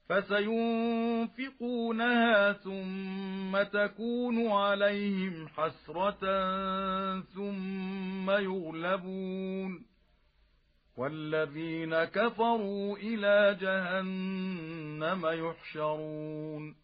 فسينفقونها ثم تكون عليهم حسرة ثم يغلبون والذين كفروا إلى جهنم يحشرون